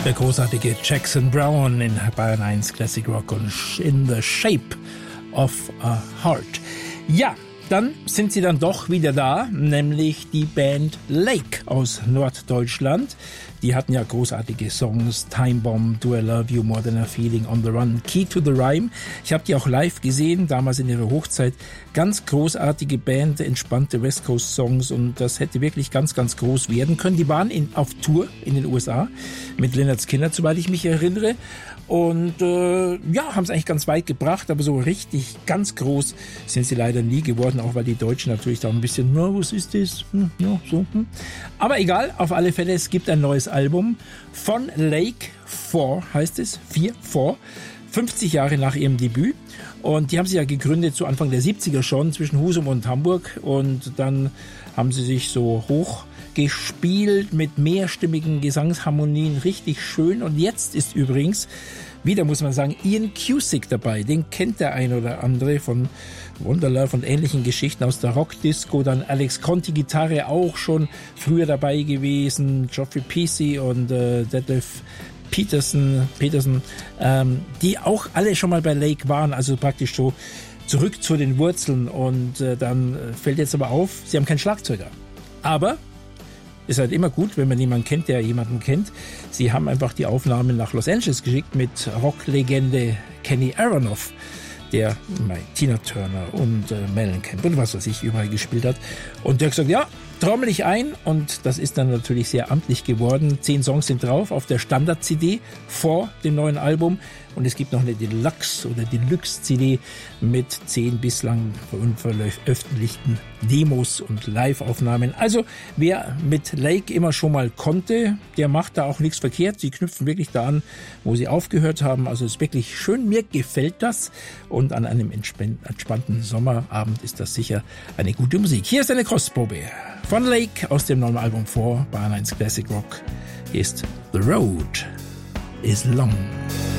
Der großartige Jackson Browne in Bayern 1 Classic Rock und In the Shape of a Heart. Ja, dann sind sie dann doch wieder da, nämlich die Band Lake aus Norddeutschland. Die hatten ja großartige Songs, Time Bomb, Do I Love You, More Than a Feeling, On the Run, Key to the Rhyme. Ich habe die auch live gesehen, damals in ihrer Hochzeit. Ganz großartige Band, entspannte West Coast Songs und das hätte wirklich ganz, ganz groß werden können. Die waren auf Tour in den USA mit Lynyrd Skynyrd, soweit ich mich erinnere. Und haben es eigentlich ganz weit gebracht, aber so richtig ganz groß sind sie leider nie geworden, auch weil die Deutschen natürlich da ein bisschen, was ist das? Aber egal, auf alle Fälle, es gibt ein neues Album von Lake 4, heißt es, 4, 50 Jahre nach ihrem Debüt. Und die haben sich ja gegründet zu Anfang der 70er schon, zwischen Husum und Hamburg. Und dann haben sie sich so hoch gespielt mit mehrstimmigen Gesangsharmonien, richtig schön. Und jetzt ist übrigens, wieder muss man sagen, Ian Cusick dabei. Den kennt der ein oder andere von Wonderlove und ähnlichen Geschichten aus der Rockdisco. Dann Alex Conti, Gitarre, auch schon früher dabei gewesen. Geoffrey Peacey und Detlef Peterson, die auch alle schon mal bei Lake waren, also praktisch so zurück zu den Wurzeln. Und dann fällt jetzt aber auf, sie haben keinen Schlagzeuger. Aber ist halt immer gut, wenn man jemanden kennt, der jemanden kennt. Sie haben einfach die Aufnahmen nach Los Angeles geschickt mit Rocklegende Kenny Aronoff, der bei Tina Turner und Mellencamp und was weiß ich überall gespielt hat. Und der hat gesagt, ja, trommel ich ein. Und das ist dann natürlich sehr amtlich geworden. 10 Songs sind drauf auf der Standard-CD vor dem neuen Album. Und es gibt noch eine Deluxe- oder Deluxe-CD mit 10 bislang veröffentlichten Demos und Live-Aufnahmen. Also wer mit Lake immer schon mal konnte, der macht da auch nichts verkehrt. Sie knüpfen wirklich da an, wo sie aufgehört haben. Also es ist wirklich schön, mir gefällt das. Und an einem entspannten Sommerabend ist das sicher eine gute Musik. Hier ist eine Kostprobe von Lake aus dem neuen Album 4, Bayern 1 Classic Rock, ist The Road is Long.